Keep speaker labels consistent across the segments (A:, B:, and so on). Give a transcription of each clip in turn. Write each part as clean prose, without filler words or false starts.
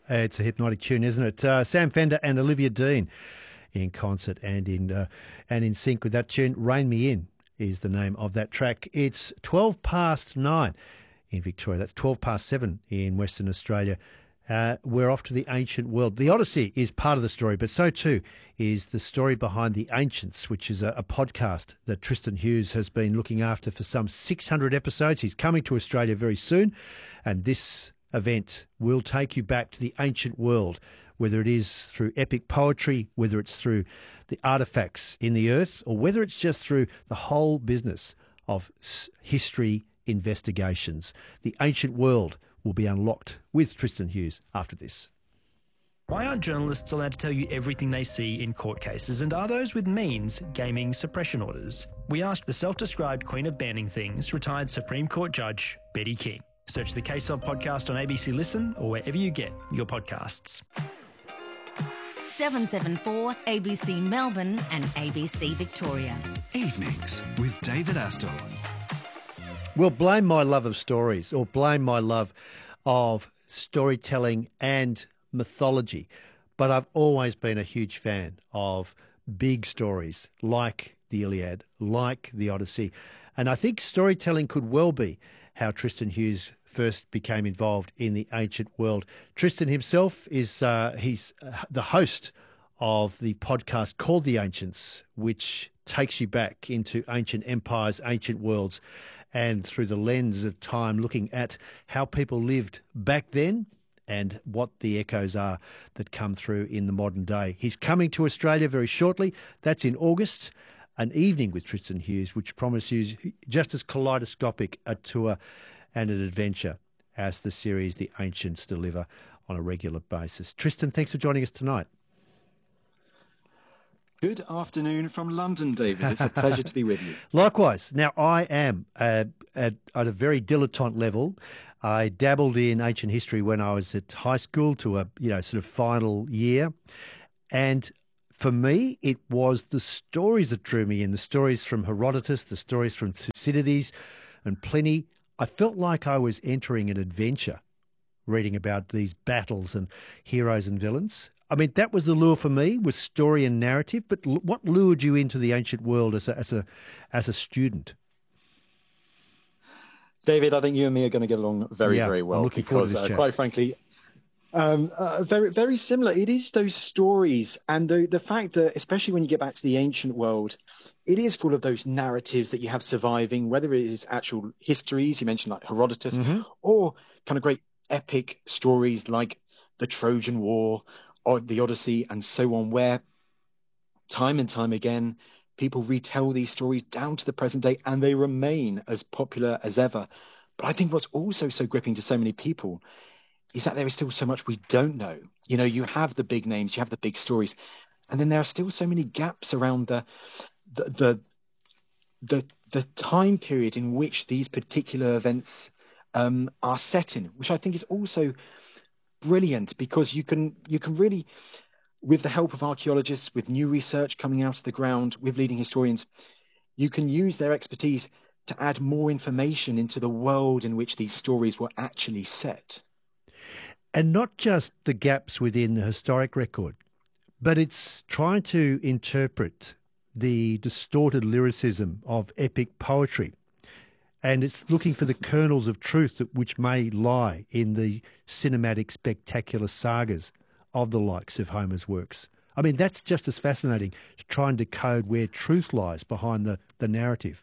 A: It's a hypnotic tune, isn't it? Sam Fender and Olivia Dean in concert and in sync with that tune. Rain Me In is the name of that track. It's 9:12 in Victoria. That's 7:12 in Western Australia. We're off to the ancient world. The Odyssey is part of the story, but so too is the story behind The Ancients, which is a podcast that Tristan Hughes has been looking after for some 600 episodes. He's coming to Australia very soon, and this event will take you back to the ancient world, whether it is through epic poetry, whether it's through the artefacts in the earth, or whether it's just through the whole business of history investigations. The ancient world will be unlocked with Tristan Hughes after this.
B: Why aren't journalists allowed to tell you everything they see in court cases, and are those with means gaming suppression orders? We asked the self-described queen of banning things, retired Supreme Court Judge Betty King. Search the Case Of podcast on ABC Listen or wherever you get your podcasts.
C: 774 ABC Melbourne and ABC Victoria.
D: Evenings with David Astor.
A: Well, blame my love of stories or blame my love of storytelling and mythology, but I've always been a huge fan of big stories like the Iliad, like the Odyssey, and I think storytelling could well be how Tristan Hughes first became involved in the ancient world. Tristan himself is he's the host of the podcast called The Ancients, which takes you back into ancient empires, ancient worlds, and through the lens of time, looking at how people lived back then and what the echoes are that come through in the modern day. He's coming to Australia very shortly. That's in August. An evening with Tristan Hughes, which promises just as kaleidoscopic a tour and an adventure as the series The Ancients deliver on a regular basis. Tristan, thanks for joining us tonight.
E: Good afternoon from London, David. It's a pleasure to be with you.
A: Likewise. Now, I am at a very dilettante level. I dabbled in ancient history when I was at high school to a sort of final year. And for me, it was the stories that drew me in, the stories from Herodotus, the stories from Thucydides and Pliny. I felt like I was entering an adventure, reading about these battles and heroes and villains. I mean, that was the lure for me, was story and narrative. But what lured you into the ancient world as a student?
E: David, I think you and me are going to get along very well.
A: I'm looking forward to this chat.
E: Quite frankly, very, very similar. It is those stories and the fact that, especially when you get back to the ancient world, it is full of those narratives that you have surviving, whether it is actual histories, you mentioned like Herodotus, or kind of great epic stories like the Trojan War or the Odyssey and so on, where time and time again, people retell these stories down to the present day and they remain as popular as ever. But I think what's also so gripping to so many people is that there is still so much we don't know. You know, you have the big names, you have the big stories, and then there are still so many gaps around the time period in which these particular events are set in, which I think is also brilliant, because you can really, with the help of archaeologists, with new research coming out of the ground, with leading historians, you can use their expertise to add more information into the world in which these stories were actually set.
A: And not just the gaps within the historic record, but it's trying to interpret the distorted lyricism of epic poetry. And it's looking for the kernels of truth which may lie in the cinematic, spectacular sagas of the likes of Homer's works. I mean, that's just as fascinating, to try and decode where truth lies behind the narrative.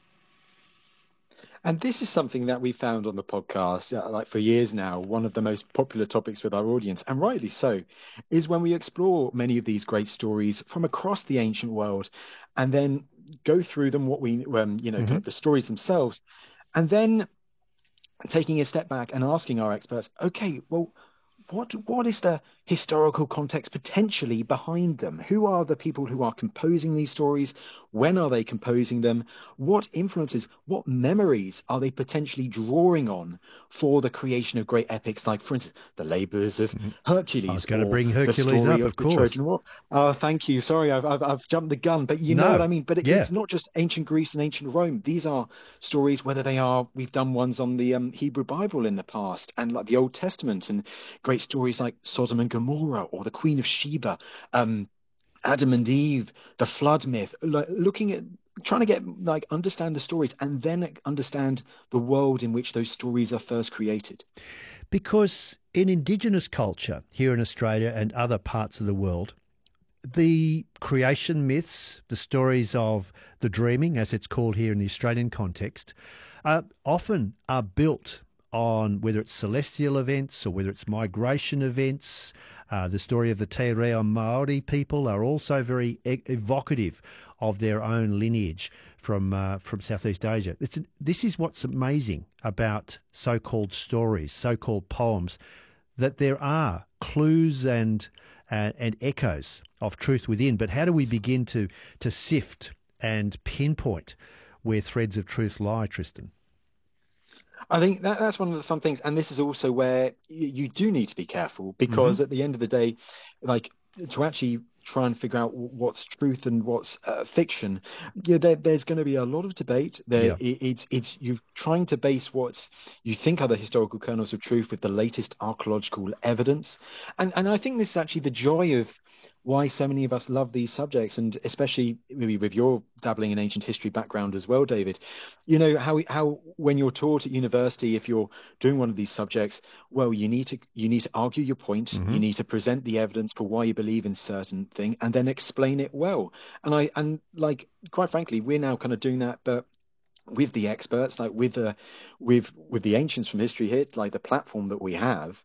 E: And this is something that we found on the podcast, like for years now. One of the most popular topics with our audience, and rightly so, is when we explore many of these great stories from across the ancient world, and then go through them, the stories themselves, and then taking a step back and asking our experts, okay, well, what is the historical context potentially behind them? Who are the people who are composing these stories? When are they composing them? What influences, what memories are they potentially drawing on for the creation of great epics, like, for instance, the labours of Hercules?
A: I was going to bring Hercules up, of course.
E: Trojan War. Oh, thank you. Sorry, I've jumped the gun, but you know what I mean. But it's not just ancient Greece and ancient Rome. These are stories, whether they are, we've done ones on the Hebrew Bible in the past, and like the Old Testament, and great great stories like Sodom and Gomorrah or the Queen of Sheba, Adam and Eve, the flood myth, like looking at trying to get like understand the stories and then understand the world in which those stories are first created.
A: Because in Indigenous culture here in Australia and other parts of the world, the creation myths, the stories of the dreaming, as it's called here in the Australian context, often are built on whether it's celestial events or whether it's migration events. The story of the Te Reo Māori people are also very evocative of their own lineage from Southeast Asia. This is what's amazing about so-called stories, so-called poems, that there are clues and echoes of truth within. But how do we begin to sift and pinpoint where threads of truth lie, Tristan?
E: I think that's one of the fun things, and this is also where you do need to be careful, because at the end of the day, like, to actually try and figure out what's truth and what's fiction, there's going to be a lot of debate there. It's you trying to base what you think are the historical kernels of truth with the latest archaeological evidence, and I think this is actually the joy of why so many of us love these subjects, and especially maybe with your dabbling in ancient history background as well, David. You know how when you're taught at university, if you're doing one of these subjects, well, you need to argue your point, you need to present the evidence for why you believe in certain thing, and then explain it well. And like, quite frankly, we're now kind of doing that, but with the experts, like with the ancients from history here, like the platform that we have,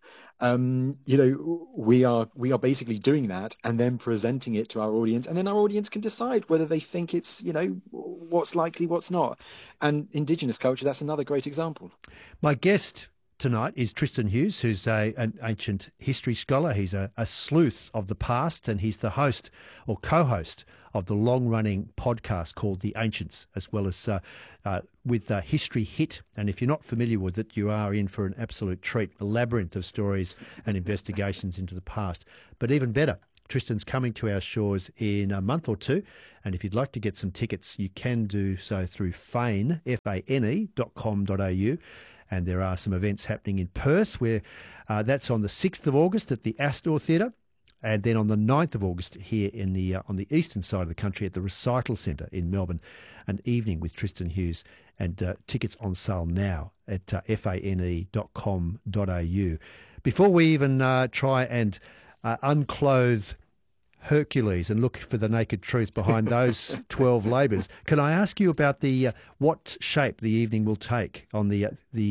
E: we are basically doing that and then presenting it to our audience, and then our audience can decide whether they think it's, what's likely, what's not. And Indigenous culture, that's another great example.
A: My guest tonight is Tristan Hughes, who's an ancient history scholar. He's a sleuth of the past, and he's the host or co-host of the long-running podcast called The Ancients, as well as with History Hit. And if you're not familiar with it, you are in for an absolute treat, a labyrinth of stories and investigations into the past. But even better, Tristan's coming to our shores in a month or two, and if you'd like to get some tickets, you can do so through fane, fane.com.au. And there are some events happening in Perth, where that's on the 6th of August at the Astor Theatre, and then on the 9th of August here in the on the eastern side of the country at the Recital Centre in Melbourne, an evening with Tristan Hughes. And tickets on sale now at fane.com.au. Before we even try and unclothe Hercules and look for the naked truth behind those 12 labours, can I ask you about the what shape the evening will take on the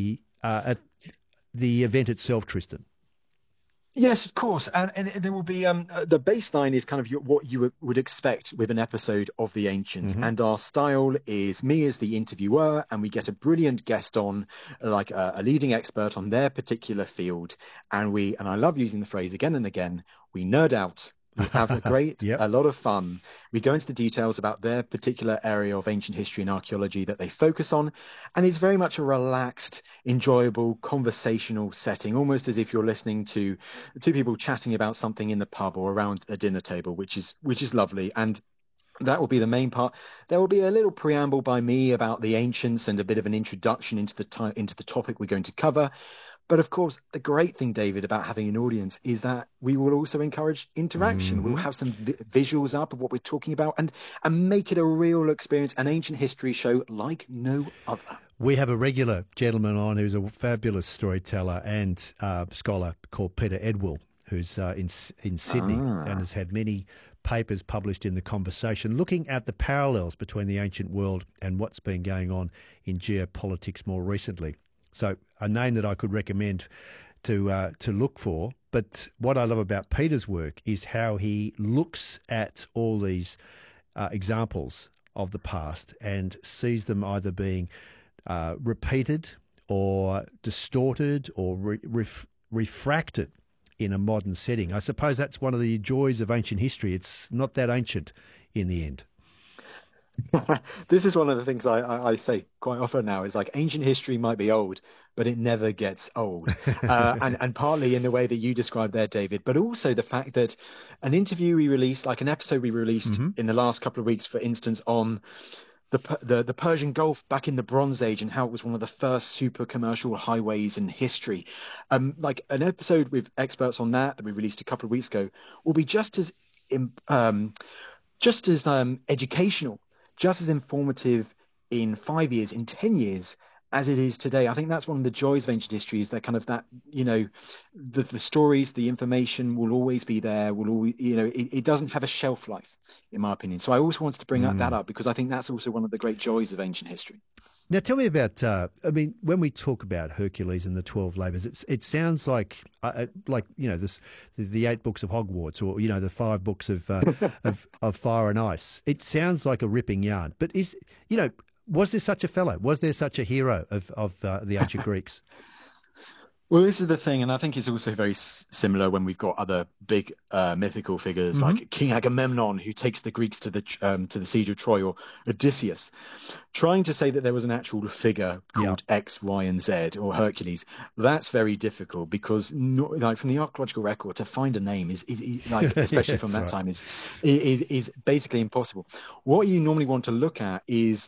A: event itself, Tristan?
E: Yes, of course, and there will be the baseline is kind of what you would expect with an episode of The Ancients, and our style is me as the interviewer, and we get a brilliant guest on, like a leading expert on their particular field, and I love using the phrase again and again, we nerd out. We have a lot of fun. We go into the details about their particular area of ancient history and archaeology that they focus on. And it's very much a relaxed, enjoyable, conversational setting, almost as if you're listening to two people chatting about something in the pub or around a dinner table, which is lovely. And that will be the main part. There will be a little preamble by me about the ancients and a bit of an introduction into the topic we're going to cover. But of course, the great thing, David, about having an audience is that we will also encourage interaction. We'll have some visuals up of what we're talking about and make it a real experience, an ancient history show like no other. We
A: have a regular gentleman on who's a fabulous storyteller and scholar called Peter Edwill, who's in Sydney and has had many papers published in The Conversation looking at the parallels between the ancient world and what's been going on in geopolitics more recently. So a name that I could recommend to look for. But what I love about Peter's work is how he looks at all these examples of the past and sees them either being repeated or distorted or refracted in a modern setting. I suppose that's one of the joys of ancient history. It's not that ancient in the end.
E: This is one of the things I say quite often now, is like ancient history might be old, but it never gets old. And partly in the way that you described there, David, but also the fact that an interview we released, like an episode we released in the last couple of weeks, for instance, on the Persian Gulf back in the Bronze Age and how it was one of the first super commercial highways in history. Like an episode with experts on that we released a couple of weeks ago will be just as educational, just as informative in 5 years, in 10 years as it is today. I think that's one of the joys of ancient history, is that kind of that, the stories, the information will always be there, will always, it doesn't have a shelf life, in my opinion. So I also wanted to bring that up because I think that's also one of the great joys of ancient history.
A: Now, tell me about, when we talk about Hercules and the 12 labours, it sounds like the 8 books of Hogwarts, or, the 5 books of Fire and Ice. It sounds like a ripping yarn. But was there such a fellow? Was there such a hero of the ancient Greeks?
E: Well, this is the thing, and I think it's also very similar when we've got other big mythical figures like King Agamemnon, who takes the Greeks to the siege of Troy, or Odysseus. Trying to say that there was an actual figure called X, Y, and Z, or Hercules, that's very difficult because, from the archaeological record, to find a name is especially from that time, is basically impossible. What you normally want to look at is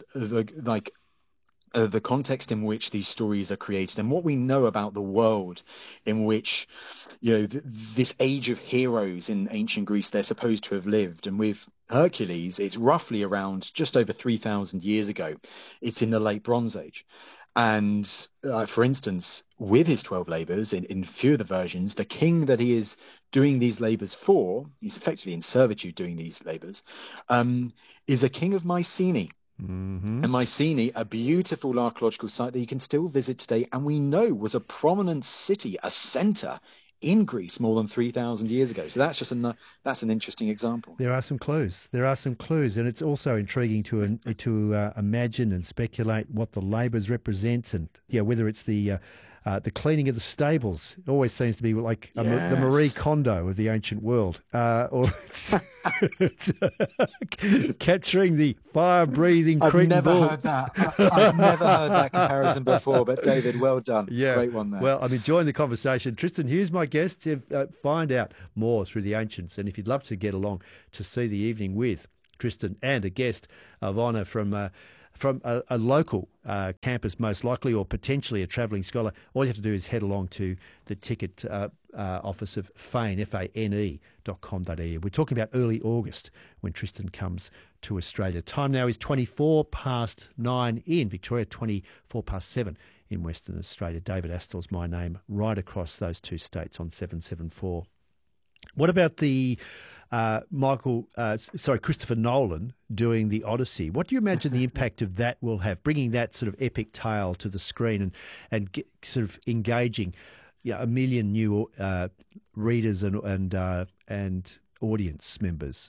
E: the context in which these stories are created and what we know about the world in which, this age of heroes in ancient Greece, they're supposed to have lived. And with Hercules, it's roughly around just over 3,000 years ago. It's in the late Bronze Age. And for instance, with his 12 labours, in a few of the versions, the king that he is doing these labours for, he's effectively in servitude doing these labours, is a king of Mycenae. Mm-hmm. And Mycenae, a beautiful archaeological site that you can still visit today, and we know was a prominent city, a centre in Greece more than 3,000 years ago. So that's just that's an interesting example.
A: There are some clues. And it's also intriguing to imagine and speculate what the labours represent, and whether it's the cleaning of the stables. It always seems to be like the Marie Kondo of the ancient world, or it's capturing the fire-breathing Cretan bull.
E: I've never heard that comparison before, but David, well done.
A: Yeah.
E: Great one there.
A: Well, I'm enjoying the conversation. Tristan Hughes, my guest, to find out more through the ancients. And if you'd love to get along to see the evening with Tristan and a guest of honour from a local campus, most likely, or potentially a travelling scholar, all you have to do is head along to the ticket office of Fane, fane.com.au. We're talking about early August when Tristan comes to Australia. Time now is 9:24 in Victoria, 7:24 in Western Australia. David Astor's my name, right across those two states on 774. What about the Christopher Nolan doing the Odyssey? What do you imagine the impact of that will have, bringing that sort of epic tale to the screen and sort of engaging a million new readers and audience members?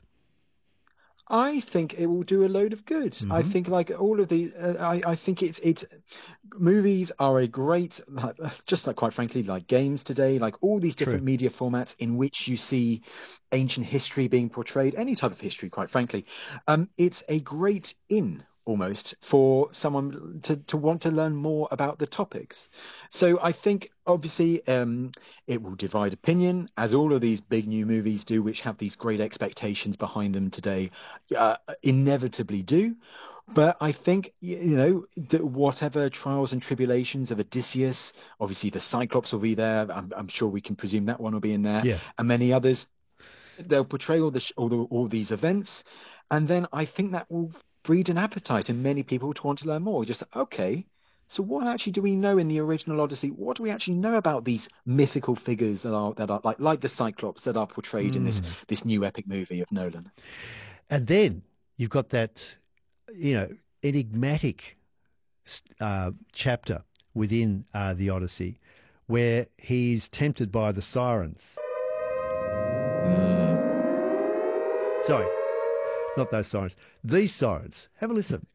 E: I think it will do a load of good. Mm-hmm. I think all of these, I think it's movies are a great, just quite frankly, like games today, like all these different media formats in which you see ancient history being portrayed, any type of history, quite frankly. It's a great almost for someone to want to learn more about the topics. So I think obviously it will divide opinion, as all of these big new movies do, which have these great expectations behind them today, inevitably do. But I think, whatever trials and tribulations of Odysseus, obviously the Cyclops will be there. I'm sure we can presume that one will be in there, and many others. They'll portray all these events, and then I think that will breed an appetite in many people to want to learn more. Just, okay, so what actually do we know in the original Odyssey? What do we actually know about these mythical figures that are like the Cyclops that are portrayed in this new epic movie of Nolan?
A: And then you've got that, enigmatic chapter within the Odyssey where he's tempted by the sirens. Sorry. Not those sirens. These sirens. Have a listen.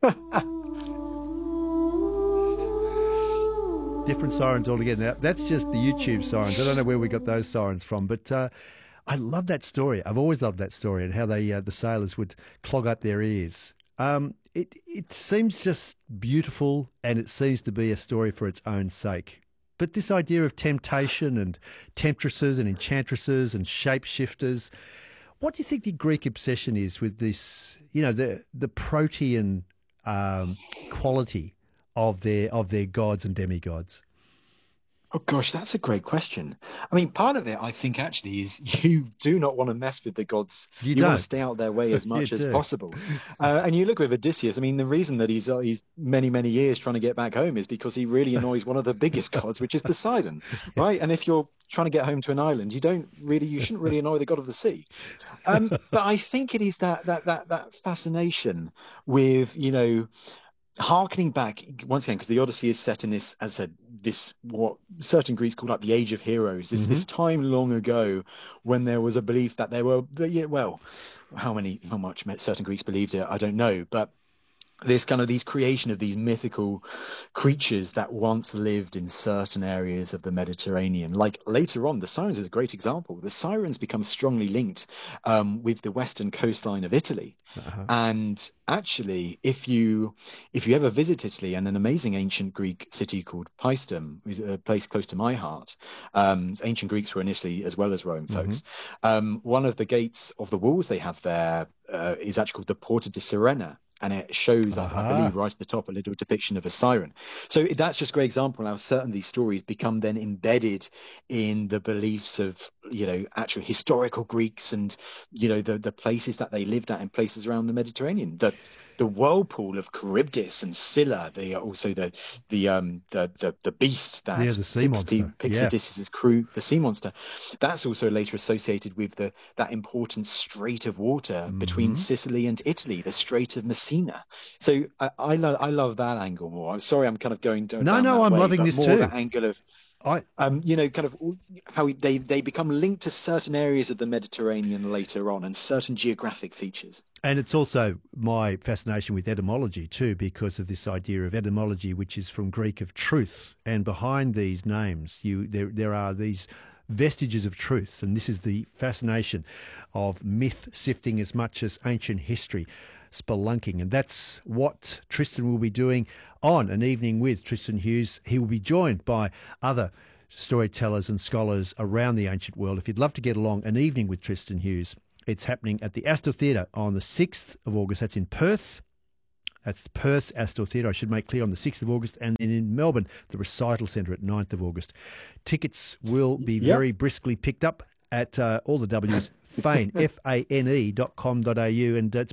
A: Different sirens altogether. Now, that's just the YouTube sirens. I don't know where we got those sirens from, but I love that story. I've always loved that story and how the sailors would clog up their ears. It seems just beautiful, and it seems to be a story for its own sake. But this idea of temptation and temptresses and enchantresses and shapeshifters, what do you think the Greek obsession is with this, the protean quality of their gods and demigods?
E: Oh gosh, that's a great question. I mean, part of it, I think, actually, is you do not want to mess with the gods.
A: You
E: want
A: don't.
E: to stay out their way as much
A: You
E: as
A: do.
E: possible. And you look with Odysseus. I mean, the reason that he's many years trying to get back home is because he really annoys one of the biggest gods, which is Poseidon, right? And if you're trying to get home to an island, you shouldn't really annoy the god of the sea. But I think it is that fascination with, harkening back once again, because the Odyssey is set in this, as I said, this what certain Greeks call like the Age of Heroes. This time long ago when there was a belief that there were, how much certain Greeks believed it, I don't know, but this kind of these creation of these mythical creatures that once lived in certain areas of the Mediterranean. Like later on, the Sirens is a great example. The Sirens become strongly linked with the western coastline of Italy. And actually, if you ever visit Italy, and an amazing ancient Greek city called Paestum, is a place close to my heart. Ancient Greeks were in Italy as well as Rome, folks. One of the gates of the walls they have there is actually called the Porta di Sirena. And it shows, I believe, right at the top, a little depiction of a siren. So that's just a great example of how certain of these stories become then embedded in the beliefs of, actual historical Greeks and, the places that they lived at in places around the Mediterranean. The whirlpool of Charybdis and Scylla, the beast that
A: the sea monster.
E: Odysseus' crew, the sea monster. That's also later associated with that important strait of water between Sicily and Italy, the Strait of Messina. So I love that angle more. I'm sorry, I'm kind of going down.
A: No, I'm loving this
E: more
A: too.
E: That angle of. Kind of how they become linked to certain areas of the Mediterranean later on and certain geographic features.
A: And it's also my fascination with etymology too, because of this idea of etymology, which is from Greek of truth. And behind these names, there are these vestiges of truth. And this is the fascination of myth sifting as much as ancient history. Spelunking, and that's what Tristan will be doing on An Evening with Tristan Hughes. He will be joined by other storytellers and scholars around the ancient world. If you'd love to get along, An Evening with Tristan Hughes, it's happening at the Astor Theatre on the 6th of August. That's in Perth. That's Perth's Astor Theatre, I should make clear, on the 6th of August. And then in Melbourne, the Recital Centre at 9th of August. Tickets will be very briskly picked up at all the W's, Fane, Fane.com.au, and it's